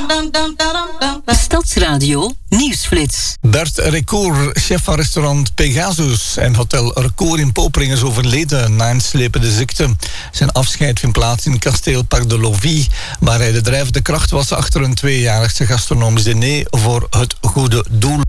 Stadsradio Nieuwsflits. Bert Recour, chef van restaurant Pegasus en hotel Recour in Popering is overleden na een slepende ziekte. Zijn afscheid vindt plaats in kasteel Parc de Lovie, waar hij de drijvende kracht was achter een tweejaarlijkse gastronomisch diner voor het goede doel.